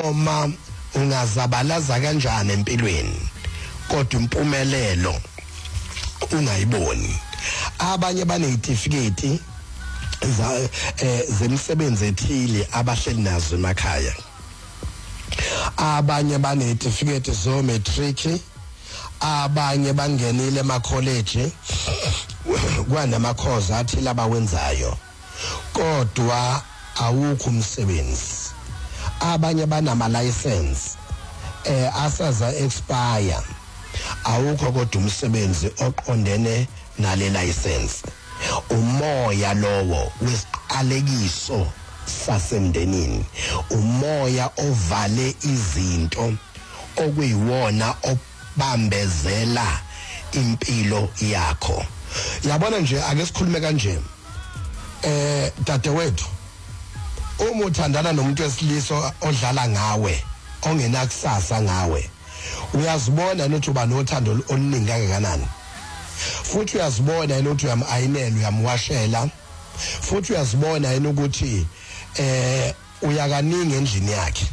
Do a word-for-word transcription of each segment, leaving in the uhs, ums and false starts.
noma ungazabalaza kanjani empilweni kodwa impumelelo ungayiboni. Abanye banezitifiketi za zemsebenzi ethile abahleli nazo emakhaya, abanye banezitifiketi zo matric, abanye bangenile ema college kwanama course athile abawenzayo kodwa awukho umsebenzi. Abanye banama license eh asaza expire, awukho kodwa umsebenzi oqondene nale license. Umoya lowo wesiqalekiso sasemndenini, umoya ovale izinto okuyiwona obambezela impilo yakho. Yabona nje ake sikhulume kanje, eh dadewethu, uma uthandana nomuntu wesilisa odlala ngawe ongenakusasa ngawe, uyazibona ukuthi uba nothando oluningi kangakanani, futhi uyazibona ukuthi uyam-ayinela uyamwashela, futhi uyazibona yena ukuthi eh uyakaningi endlini yakhe.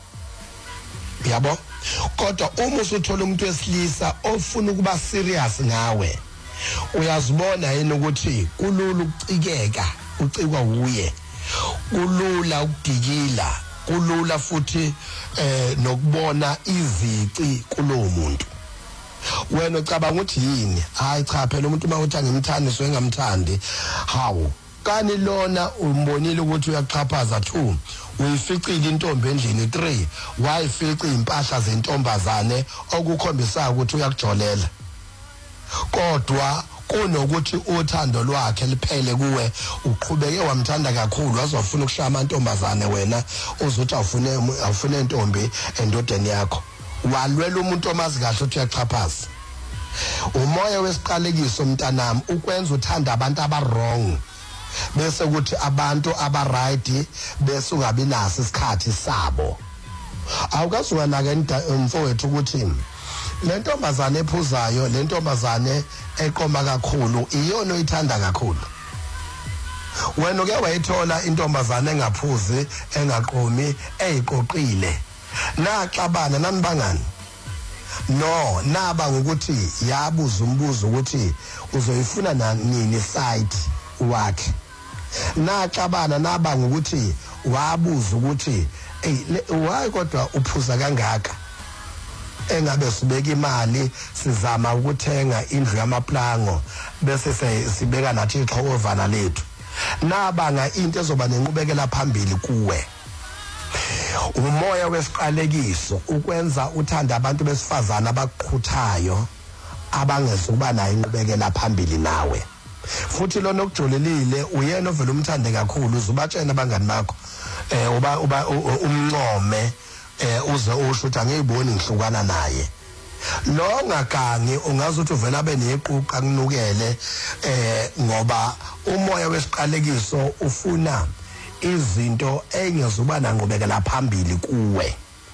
Yabo, kodwa uma usuthola umuntu wesilisa ofuna ukuba serious ngawe, uyazibona yena ukuthi kulula ukucikeka, ucikwa uye, kulula ukudikila, kulula futhi eh nokubona izici kulowo muntu. Wena ucabanga ukuthi yini? Hayi cha, phela umuntu uma uthi angimthandi so engamthandi. Hawu, kani lona umbonile ukuthi uyaqhaphaza. Two, uyificile intombi endlini. Three, wayifica impahla zentombazane okukhombisa ukuthi uyakujolela. Kodwa kunokuthi uthando lwakhe liphele kuwe, uqhubeke wamthanda kakhulu, azofuna ukushaya amantombazane, wena uzothi awufune awufune intombi endodeni yakho. Walwela umuntu omazi kahle ukuthi uyachaphaza. Umoya wesiqalekiso mntanami ukwenza uthanda abantu aba wrong, bese ukuthi abantu aba right bese ungabi naso isikhathi sabo. Awukazwanaka umfowethu ukuthi le ntombazane ephuzayo, le ntombazane eqoma kakhulu iyona oyithanda kakhulu. Wena uke wayithola intombazane engaphuzi, engaqomi, eyiqoqile, naxabana nani bangani? No, naba ngokuthi yabuza umbuzo ukuthi uzoyifuna nini site wakhe. Naxabana naba ngokuthi wabuza ukuthi hey why kodwa uphuza kangaka? Engabe sibeka imali sizama ukuthenga indlu yamaplango bese sibeka nathi ixhokovana lethu. Nabanga into ezoba nenqubekela phambili kuwe. Umoya wesiqalekiso ukwenza uthanda abantu besifazana abaqhuthayo abangezukuba nayo inqubekela phambili nawe. Futhi lo nokujolelile uyena ovela umthande kakhulu, uzubatshena abangani bakho eh uba uba umncome eh uze usho ukuthi angiyiboni ngihlukana naye. Lo ngagangi ungazuthi uvela benequqa kunukele eh ngoba umoya wesiqalekiso ufuna izinto engezuba nanqubekela phambili kuwe.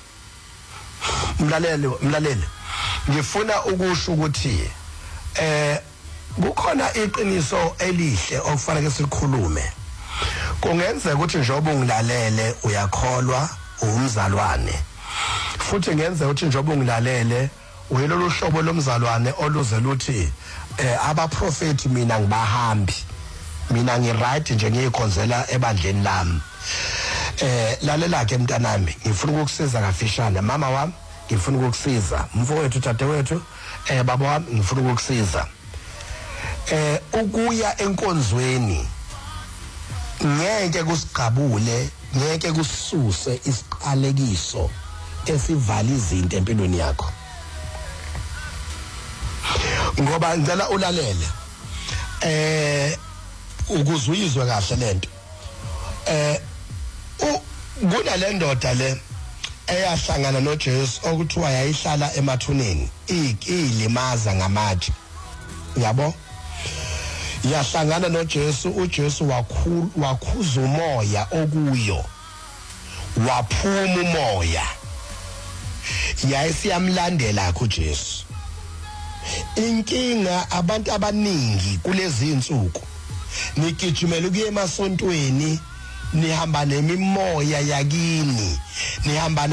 Mlaleli mlaleli, ngifuna ukusho ukuthi eh kukhona iqiniso elihle okufanele sikhulume. Kungenzeka ukuthi njengoba ungilalele uyakholwa umzalwane, futhi ngenzeka ukuthi njengoba ungilalele uyilolu hlobo lomzalwane oluze luthi eh abaprofeti mina ngibahambi, mina ngiright nje ngiyikhonzela ebandleni lami. Eh lalela ke mntanami, ngifuna ukukusiza kafishane. Mama wami ngifuna ukukusiza, mfowethu, dadewethu, eh baba wami ngifuna ukukusiza. Eh ukuya enkonzweni ngeke kusigabule, ngeke kususe isiqalekiso esivala izinto empilweni yakho. Ngoba ngicela ulalele eh ukuzuyizwe kahle lento. Eh kunale ndoda le eyahlangana noJesu okuthiwa yayihlala emathuneni ilimaza ngamatshe. Yabo, yahlangana noJesu, uJesu wakhulu wakhuza umoya okuyo, waphuma umoya, yayisiyamlandela kuJesu. Inkinga abantu abaningi kulezi insuku, nigijimela ukuye emasontweni, nihamba nemimoya yakini, nihamba